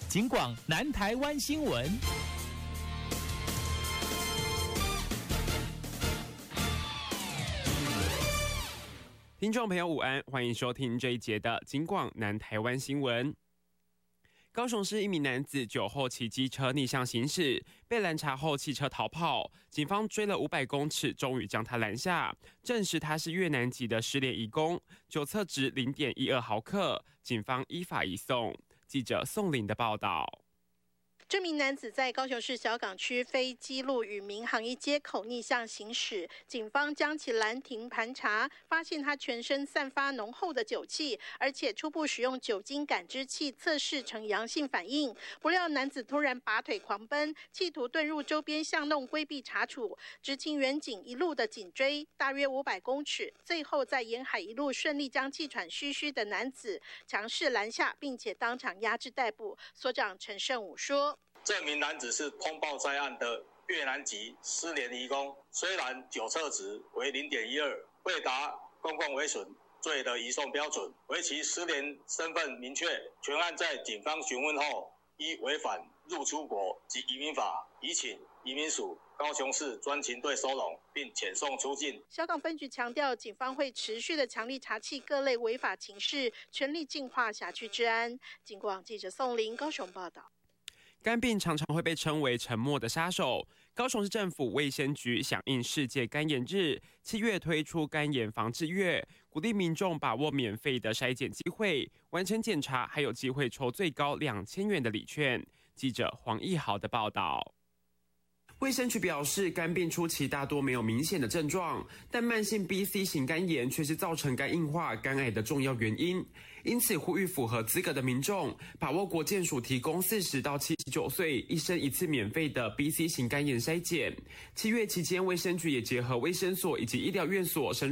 警广南台湾新闻。 听众朋友午安，欢迎收听这一节的警广南台湾新闻。高雄市一名男子酒后骑机车逆向行驶，被拦查后汽车逃跑，警方追了500公尺，终于将他拦下，证实他是越南籍的失联移工，酒测值0.12毫克，警方依法移送。记者宋玲的报道。 这名男子在高雄市小港区飞机路与民航一街口逆向行驶，警方将其拦停盘查，发现他全身散发浓厚的酒气，而且初步使用酒精感知器测试呈阳性反应。不料男子突然拔腿狂奔，企图遁入周边巷弄规避查处。执勤员警一路的紧追，大约500公尺，最后在沿海一路顺利将气喘吁吁的男子强势拦下，并且当场押至逮捕。所长陈胜武说， 这名男子是通报在案的越南籍失联移工，虽然酒测值为0.12，未达公共危损罪的移送标准，为其失联身份明确。全案在警方询问后，依违反入出国及移民法，移请移民署高雄市专勤队收容，并遣送出境。 小港分局强调，警方会持续的强力查缉各类违法情事，全力净化辖区治安。警广记者宋玲高雄报道。 肝病常常会被称为沉默的杀手。高雄市政府卫生局响应世界肝炎日，7月推出肝炎防治月，鼓励民众把握免费的筛检机会，完成检查还有机会抽最高2000元的礼券。记者黄义豪的报道。卫生局表示，肝病初期大多没有明显的症状，但慢性 BC 型肝炎却是造成肝硬化、肝癌的重要原因。因此，呼吁符合资格的民众把握国健署提供40到79岁1生1次免费的 BC 型肝炎筛检。7月期间，卫生局也结合卫生所以及医疗院所